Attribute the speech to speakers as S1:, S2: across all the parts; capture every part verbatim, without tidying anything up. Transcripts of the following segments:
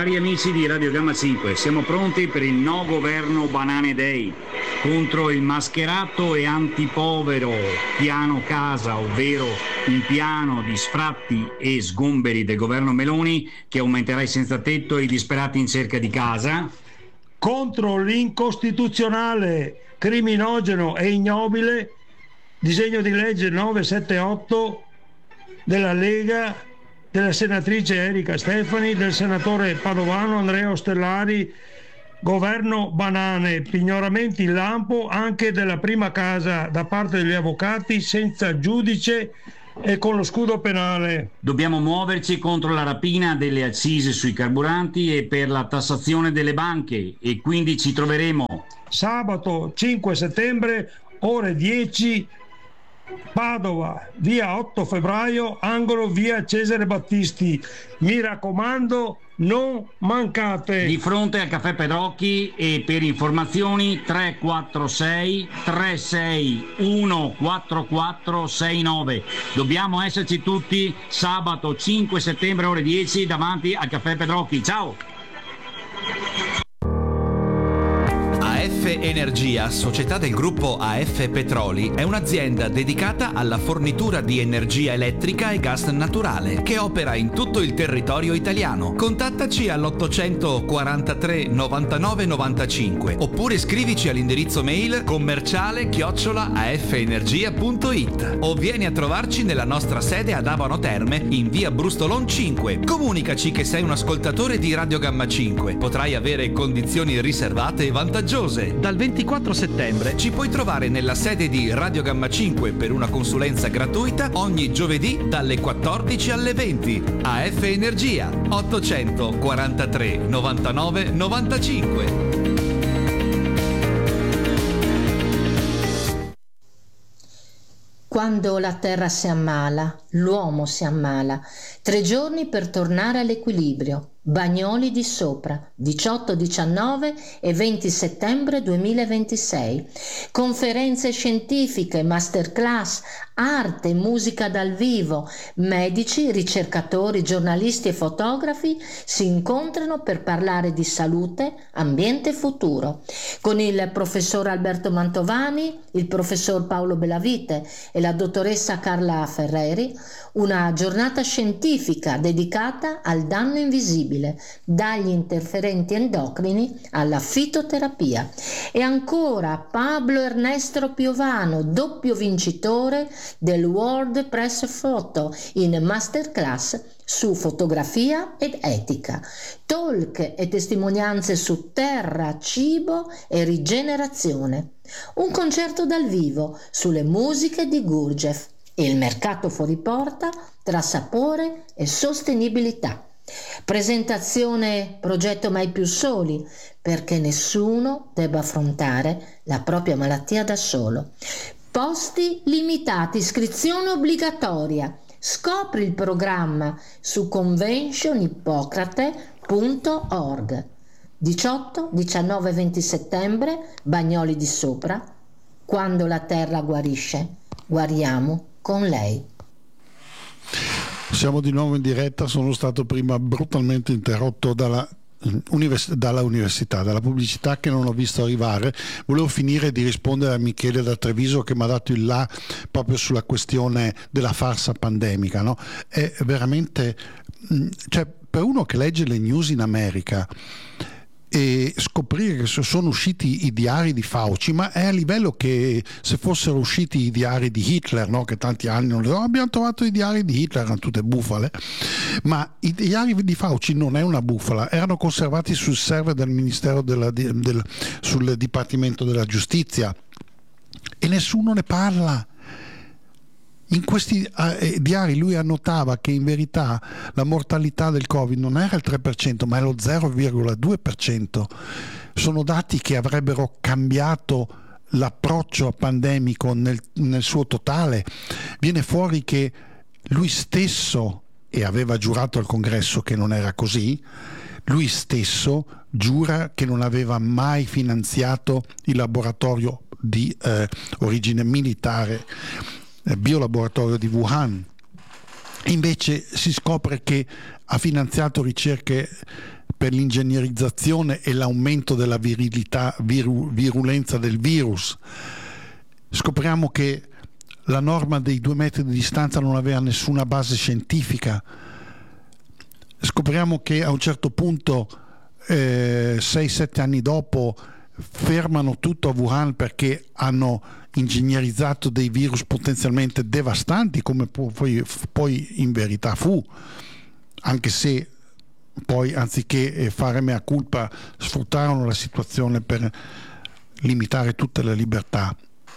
S1: Cari amici di Radio Gamma cinque, siamo pronti per il No Governo Banane Day contro il mascherato e antipovero piano casa, ovvero un piano di sfratti e sgomberi del governo Meloni che aumenterà i senza tetto e i disperati in cerca di casa.
S2: Contro l'incostituzionale, criminogeno e ignobile disegno di legge novecentosettantotto della Lega, della senatrice Erika Stefani, del senatore padovano Andrea Ostellari, governo banane, pignoramenti in lampo anche della prima casa da parte degli avvocati senza giudice e con lo scudo penale.
S1: Dobbiamo muoverci contro la rapina delle accise sui carburanti e per la tassazione delle banche, e quindi ci troveremo
S2: sabato cinque settembre ore dieci, Padova, via otto febbraio, angolo via Cesare Battisti. Mi raccomando, non mancate.
S1: Di fronte al caffè Pedrocchi, e per informazioni tre quattro sei tre sei uno quattro quattro sei nove. Dobbiamo esserci tutti sabato cinque settembre ore dieci davanti al caffè Pedrocchi. Ciao!
S3: A F Energia, società del gruppo A F Petroli, è un'azienda dedicata alla fornitura di energia elettrica e gas naturale che opera in tutto il territorio italiano. Contattaci all'ottocentoquarantatré novantanove novantacinque oppure scrivici all'indirizzo mail commerciale chiocciola afenergia punto it o vieni a trovarci nella nostra sede ad Abano Terme in via Brustolon cinque. Comunicaci che sei un ascoltatore di Radio Gamma cinque. Potrai avere condizioni riservate e vantaggiose. Dal ventiquattro settembre ci puoi trovare nella sede di Radio Gamma cinque per una consulenza gratuita ogni giovedì dalle quattordici alle venti. A F Energia ottocentoquarantatré novantanove novantacinque.
S4: Quando la terra si ammala, l'uomo si ammala. Tre giorni per tornare all'equilibrio. Bagnoli di Sopra, diciotto, diciannove e venti settembre duemilaventisei. Conferenze scientifiche, masterclass, arte e musica dal vivo. Medici, ricercatori, giornalisti e fotografi si incontrano per parlare di salute, ambiente e futuro. Con il professor Alberto Mantovani, il professor Paolo Bellavite e la dottoressa Carla Ferreri, una giornata scientifica dedicata al danno invisibile, dagli interferenti endocrini alla fitoterapia. E ancora Pablo Ernesto Piovano, doppio vincitore del World Press Photo in masterclass su fotografia ed etica, talk e testimonianze su terra, cibo e rigenerazione. Un concerto dal vivo sulle musiche di Gurdjieff e il mercato fuori porta tra sapore e sostenibilità. Presentazione progetto Mai più soli, perché nessuno debba affrontare la propria malattia da solo. Posti limitati, iscrizione obbligatoria. Scopri il programma su convention ippocrate punto org. diciotto, diciannove e venti settembre, Bagnoli di Sopra. Quando la terra guarisce, guariamo con lei.
S5: Siamo di nuovo in diretta. Sono stato prima brutalmente interrotto dalla, univers- dalla università, dalla pubblicità che non ho visto arrivare. Volevo finire di rispondere a Michele da Treviso che mi ha dato il là proprio sulla questione della farsa pandemica, no? È veramente, cioè, per uno che legge le news in America e scoprire che sono usciti i diari di Fauci, ma è a livello che se fossero usciti i diari di Hitler, no? Che tanti anni non oh, abbiamo trovato i diari di Hitler, erano tutte bufale, ma i diari di Fauci non è una bufala, erano conservati sul server del Ministero della, del, sul Dipartimento della Giustizia e nessuno ne parla. In questi eh, diari lui annotava che in verità la mortalità del Covid non era il tre per cento ma è lo zero virgola due per cento. Sono dati che avrebbero cambiato l'approccio pandemico nel, nel suo totale. Viene fuori che lui stesso, e aveva giurato al Congresso che non era così, lui stesso giura che non aveva mai finanziato il laboratorio di eh, origine militare, biolaboratorio di Wuhan. Invece si scopre che ha finanziato ricerche per l'ingegnerizzazione e l'aumento della virilità, viru, virulenza del virus. Scopriamo che la norma dei due metri di distanza non aveva nessuna base scientifica. Scopriamo che a un certo punto, eh, sei sette anni dopo, fermano tutto a Wuhan perché hanno ingegnerizzato dei virus potenzialmente devastanti, come poi, poi in verità fu, anche se poi anziché fare mea culpa sfruttarono la situazione per limitare tutte le libertà.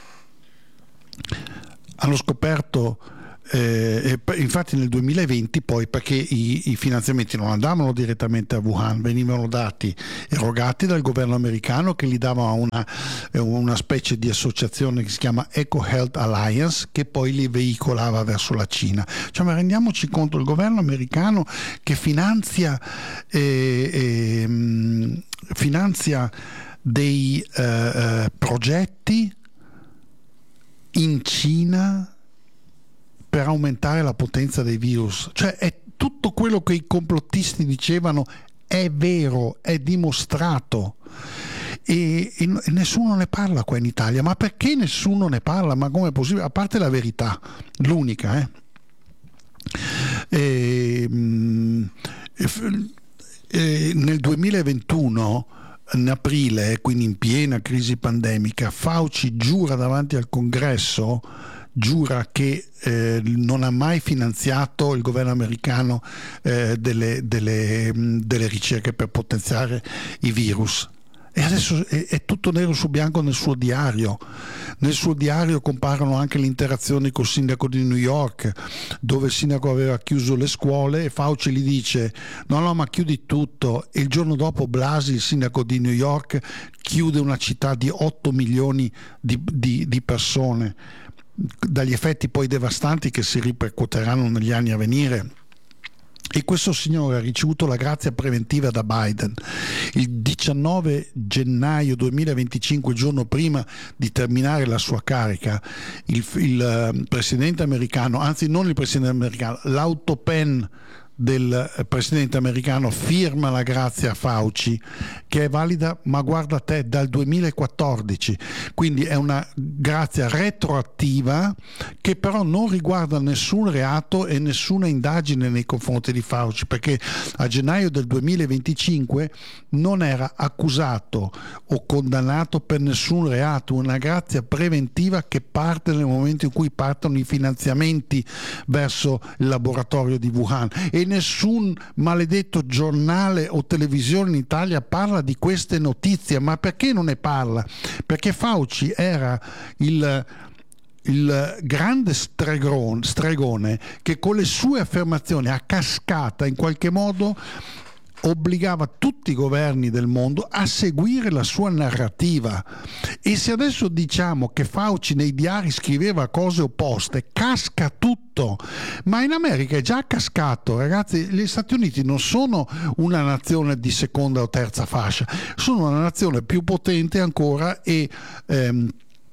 S5: Hanno scoperto Eh, infatti nel duemilaventi poi, perché i, i finanziamenti non andavano direttamente a Wuhan, venivano dati, erogati dal governo americano, che gli dava una, una specie di associazione che si chiama Eco Health Alliance, che poi li veicolava verso la Cina. Cioè, ma rendiamoci conto, il governo americano che finanzia eh, eh, finanzia dei eh, progetti in Cina per aumentare la potenza dei virus. Cioè, è tutto quello che i complottisti dicevano è vero, è dimostrato, e, e nessuno ne parla qua in Italia. Ma perché nessuno ne parla? Ma come è possibile? A parte la verità, l'unica, eh? E, e, nel duemilaventuno, in aprile, quindi in piena crisi pandemica, Fauci giura davanti al Congresso, giura che eh, non ha mai finanziato il governo americano eh, delle, delle, delle ricerche per potenziare i virus. E adesso è, è tutto nero su bianco nel suo diario. Nel suo diario comparono anche le interazioni col sindaco di New York, dove il sindaco aveva chiuso le scuole e Fauci gli dice no no ma chiudi tutto, e il giorno dopo Blasi, il sindaco di New York, chiude una città di otto milioni di, di, di persone, dagli effetti poi devastanti che si ripercuoteranno negli anni a venire. E questo signore ha ricevuto la grazia preventiva da Biden il diciannove gennaio duemilaventicinque, giorno prima di terminare la sua carica. Il, il presidente americano, anzi non il presidente americano, l'autopen del presidente americano firma la grazia a Fauci, che è valida, ma guarda te, dal duemilaquattordici, quindi è una grazia retroattiva che però non riguarda nessun reato e nessuna indagine nei confronti di Fauci, perché a gennaio del duemilaventicinque non era accusato o condannato per nessun reato. Una grazia preventiva che parte nel momento in cui partono i finanziamenti verso il laboratorio di Wuhan, e nessun maledetto giornale o televisione in Italia parla di queste notizie. Ma perché non ne parla? Perché Fauci era il il grande stregone, stregone che con le sue affermazioni a cascata in qualche modo obbligava tutti i governi del mondo a seguire la sua narrativa. E se adesso diciamo che Fauci nei diari scriveva cose opposte, casca tutto. Ma in America è già cascato, ragazzi. Gli Stati Uniti non sono una nazione di seconda o terza fascia, sono una nazione più potente ancora e ehm,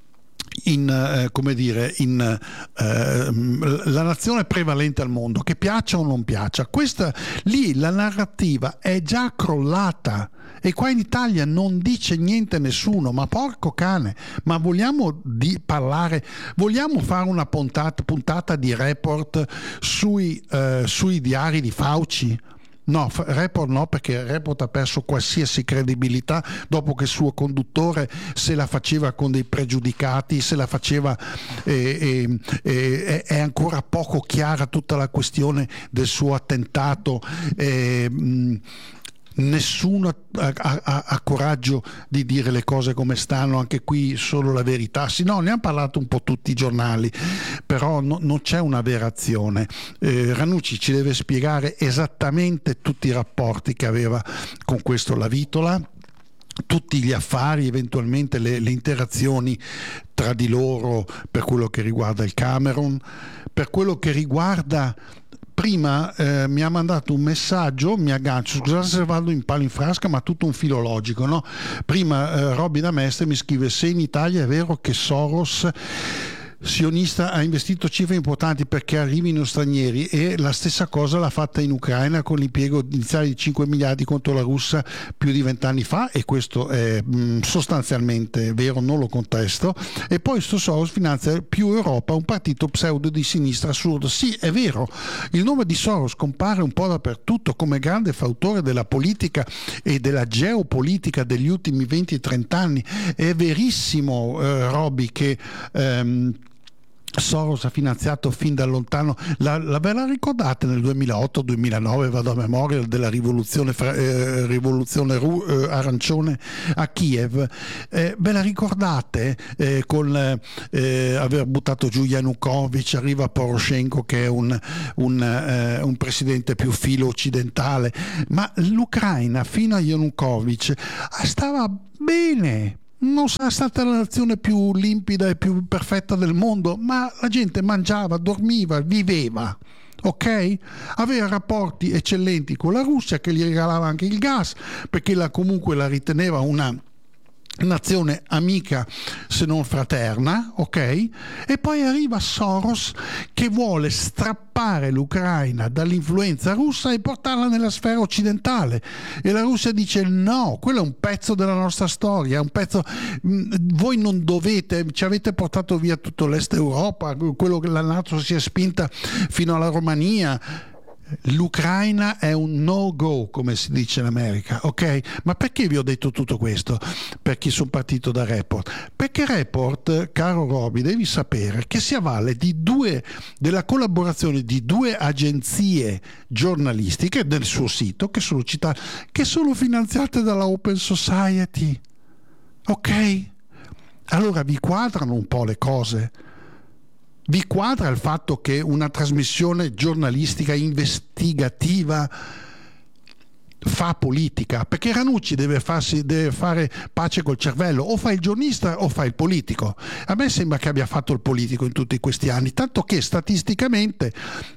S5: in eh, come dire in eh, la nazione prevalente al mondo, che piaccia o non piaccia. Questa lì la narrativa è già crollata, e qua in Italia non dice niente nessuno. Ma porco cane, ma vogliamo di parlare, vogliamo fare una puntata, puntata di report sui, eh, sui diari di Fauci? No, Report no, perché Report ha perso qualsiasi credibilità dopo che il suo conduttore se la faceva con dei pregiudicati, se la faceva eh, eh, è ancora poco chiara tutta la questione del suo attentato. Eh, mh, Nessuno ha, ha, ha coraggio di dire le cose come stanno, anche qui solo la verità. Sì, no, ne hanno parlato un po' tutti i giornali, però no, non c'è una vera azione. Eh, Ranucci ci deve spiegare esattamente tutti i rapporti che aveva con questo Lavitola, tutti gli affari, eventualmente le, le interazioni tra di loro per quello che riguarda il Camerun, per quello che riguarda. Prima eh, mi ha mandato un messaggio, mi aggancio, scusate se vado in palo in frasca, ma tutto un filologico, no? Prima eh, Robby da Mestre mi scrive: se in Italia è vero che Soros sionista ha investito cifre importanti perché arrivino stranieri, e la stessa cosa l'ha fatta in Ucraina con l'impiego iniziale di cinque miliardi contro la Russia più di vent'anni fa, e questo è mh, sostanzialmente vero, non lo contesto. E poi sto Soros finanzia più Europa, un partito pseudo di sinistra assurdo. Sì, è vero, il nome di Soros compare un po' dappertutto come grande fautore della politica e della geopolitica degli ultimi venti trenta anni. È verissimo, eh, Roby, che ehm, Soros ha finanziato fin da lontano, la, la ve la ricordate nel duemilaotto duemilanove, vado a memoria, della rivoluzione, eh, rivoluzione ru, eh, arancione a Kiev, eh, ve la ricordate eh, con eh, aver buttato giù Yanukovych, arriva Poroshenko che è un, un, eh, un presidente più filo occidentale, ma l'Ucraina fino a Yanukovych stava bene. Non sarà stata la nazione più limpida e più perfetta del mondo, ma la gente mangiava, dormiva, viveva, ok? Aveva rapporti eccellenti con la Russia, che gli regalava anche il gas, perché la, comunque la riteneva una nazione amica se non fraterna, ok? E poi arriva Soros che vuole strappare l'Ucraina dall'influenza russa e portarla nella sfera occidentale, e la Russia dice no, quello è un pezzo della nostra storia, è un pezzo, voi non dovete, ci avete portato via tutto l'est Europa, quello che la NATO si è spinta fino alla Romania. L'Ucraina è un no-go, come si dice in America, ok? Ma perché vi ho detto tutto questo? Per chi sono partito da Report? Perché Report, caro Roby, devi sapere che si avvale di due, della collaborazione di due agenzie giornalistiche del suo sito, che sono citate, che sono finanziate dalla Open Society, ok? Allora vi quadrano un po' le cose. Vi quadra il fatto che una trasmissione giornalistica investigativa fa politica? Perché Ranucci deve, farsi, deve fare pace col cervello, o fa il giornalista o fa il politico. A me sembra che abbia fatto il politico in tutti questi anni, tanto che statisticamente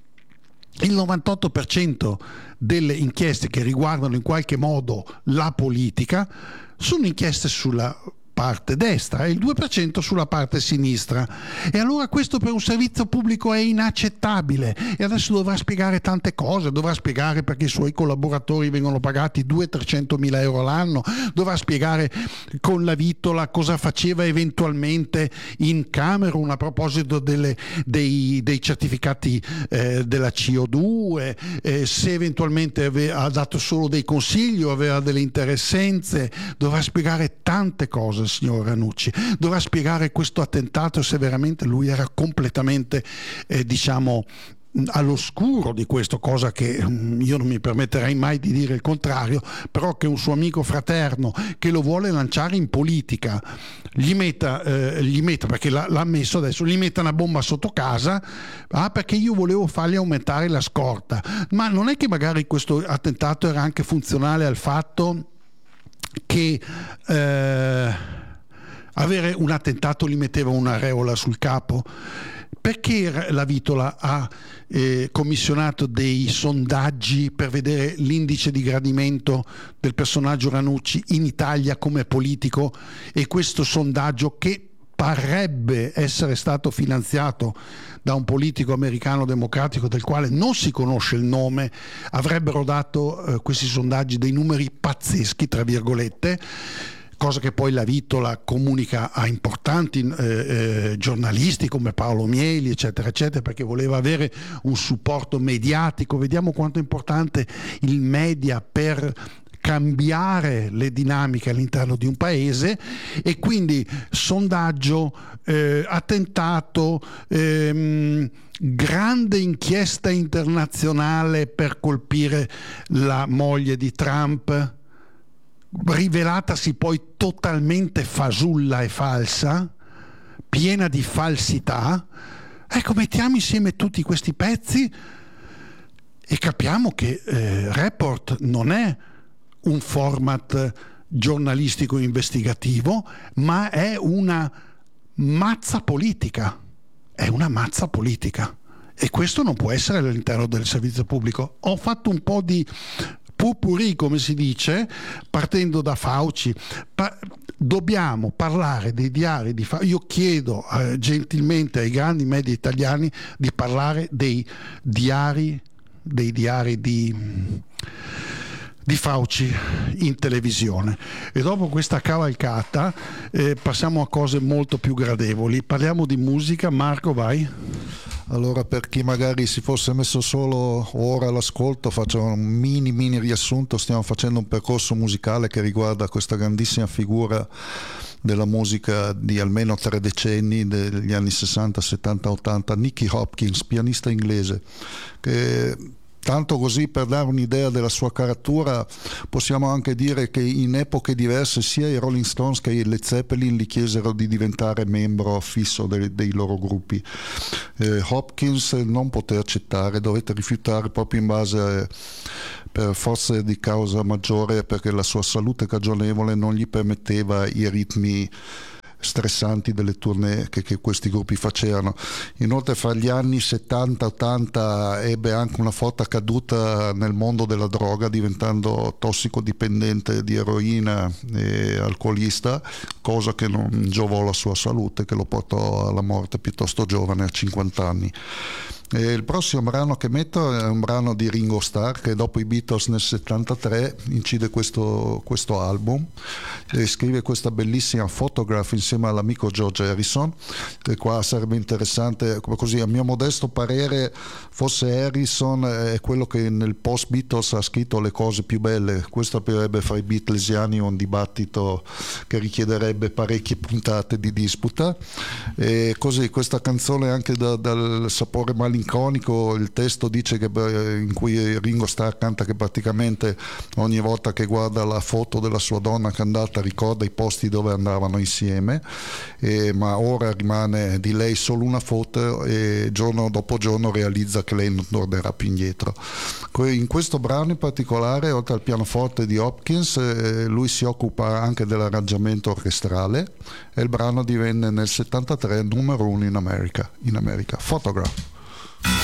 S5: il novantotto per cento delle inchieste che riguardano in qualche modo la politica sono inchieste sulla parte destra e il due per cento sulla parte sinistra, e allora questo per un servizio pubblico è inaccettabile, e adesso dovrà spiegare tante cose, dovrà spiegare perché i suoi collaboratori vengono pagati duecento trecento mila euro l'anno, dovrà spiegare con la Vittola cosa faceva eventualmente in Camerun a proposito delle, dei, dei certificati eh, della C O due, eh, se eventualmente ave, ha dato solo dei consigli o aveva delle interessenze, dovrà spiegare tante cose. Signor Ranucci dovrà spiegare questo attentato, se veramente lui era completamente eh, diciamo all'oscuro di questo, cosa che io non mi permetterei mai di dire il contrario, però che un suo amico fraterno che lo vuole lanciare in politica gli metta, eh, gli metta perché l'ha, l'ha messo adesso, gli metta una bomba sotto casa, ah, perché io volevo fargli aumentare la scorta. Ma non è che magari questo attentato era anche funzionale al fatto che eh, avere un attentato gli metteva un'aureola sul capo? Perché la Vittola ha eh, commissionato dei sondaggi per vedere l'indice di gradimento del personaggio Ranucci in Italia come politico, e questo sondaggio, che parrebbe essere stato finanziato da un politico americano democratico del quale non si conosce il nome, avrebbero dato eh, questi sondaggi dei numeri pazzeschi, tra virgolette, cosa che poi la Vittola comunica a importanti eh, eh, giornalisti come Paolo Mieli, eccetera eccetera, perché voleva avere un supporto mediatico. Vediamo quanto è importante il media per cambiare le dinamiche all'interno di un paese, e quindi sondaggio, eh, attentato, ehm, grande inchiesta internazionale per colpire la moglie di Trump, rivelatasi poi totalmente fasulla e falsa, piena di falsità. Ecco, mettiamo insieme tutti questi pezzi e capiamo che eh, Report non è un format giornalistico investigativo, ma è una mazza politica, è una mazza politica, e questo non può essere all'interno del servizio pubblico. Ho fatto un po' di pupurri, come si dice, partendo da Fauci. Pa- dobbiamo parlare dei diari di Fauci. Io chiedo eh, gentilmente ai grandi media italiani di parlare dei diari dei diari di di Fauci in televisione. E dopo questa cavalcata eh, passiamo a cose molto più gradevoli. Parliamo di musica. Marco, vai.
S6: Allora, per chi magari si fosse messo solo ora all'ascolto, faccio un mini mini riassunto. Stiamo facendo un percorso musicale che riguarda questa grandissima figura della musica di almeno tre decenni, degli anni sessanta, settanta, ottanta, Nicky Hopkins, pianista inglese, che tanto così per dare un'idea della sua caratura possiamo anche dire che in epoche diverse sia i Rolling Stones che i Led Zeppelin gli chiesero di diventare membro fisso dei, dei loro gruppi. eh, Hopkins non poté accettare, dovette rifiutare proprio in base a, per forze di causa maggiore, perché la sua salute cagionevole non gli permetteva i ritmi stressanti delle tournée che, che questi gruppi facevano. Inoltre fra gli anni settanta ottanta ebbe anche una forte caduta nel mondo della droga, diventando tossicodipendente di eroina e alcolista, cosa che non giovò alla sua salute, che lo portò alla morte piuttosto giovane, a cinquanta anni. E il prossimo brano che metto è un brano di Ringo Starr, che dopo i Beatles nel settantatré incide questo, questo album e scrive questa bellissima Photograph insieme all'amico George Harrison. E qua sarebbe interessante, così a mio modesto parere, forse Harrison è quello che nel post Beatles ha scritto le cose più belle. Questo aprirebbe fra i Beatlesiani un dibattito che richiederebbe parecchie puntate di disputa. E così questa canzone anche da, dal sapore malinconico, il testo dice che in cui Ringo Starr canta che praticamente ogni volta che guarda la foto della sua donna candata ricorda i posti dove andavano insieme, e, ma ora rimane di lei solo una foto e giorno dopo giorno realizza che lei non tornerà più indietro. In questo brano in particolare, oltre al pianoforte di Hopkins, eh, lui si occupa anche dell'arrangiamento orchestrale, e il brano divenne nel settantatré numero uno in America, in America. Photograph.